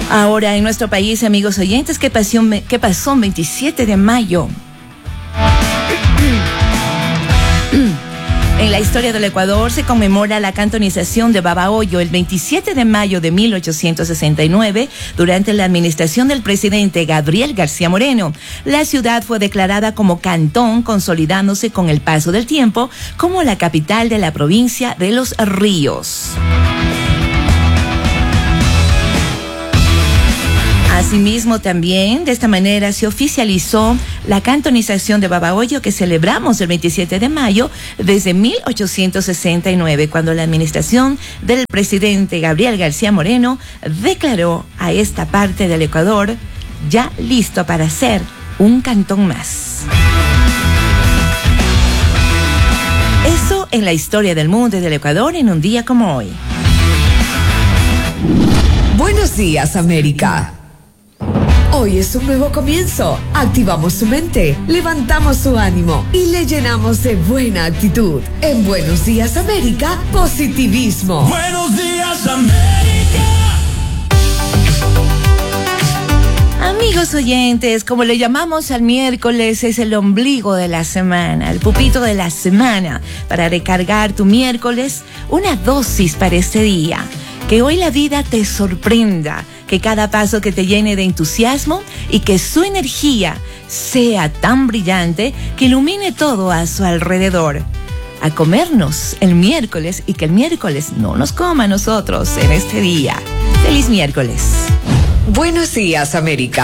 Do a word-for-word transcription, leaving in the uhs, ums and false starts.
Ahora en nuestro país, amigos oyentes, ¿qué pasó, qué pasó el veintisiete de mayo? En la historia del Ecuador se conmemora la cantonización de Babahoyo el veintisiete de mayo de mil ochocientos sesenta y nueve durante la administración del presidente Gabriel García Moreno. La ciudad fue declarada como cantón, consolidándose con el paso del tiempo como la capital de la provincia de Los Ríos. Asimismo, también de esta manera se oficializó la cantonización de Babahoyo que celebramos el veintisiete de mayo desde mil ochocientos sesenta y nueve, cuando la administración del presidente Gabriel García Moreno declaró a esta parte del Ecuador ya listo para ser un cantón más. Eso en la historia del mundo y del Ecuador en un día como hoy. Buenos días, América. Hoy es un nuevo comienzo. Activamos su mente, levantamos su ánimo y le llenamos de buena actitud. En Buenos Días, América, positivismo. Buenos días, América. Amigos oyentes, como le llamamos al miércoles, es el ombligo de la semana, el pupito de la semana, para recargar tu miércoles, una dosis para este día. Que hoy la vida te sorprenda, que cada paso que te llene de entusiasmo y que su energía sea tan brillante que ilumine todo a su alrededor. A comernos el miércoles y que el miércoles no nos coma a nosotros en este día. ¡Feliz miércoles! Buenos días, América.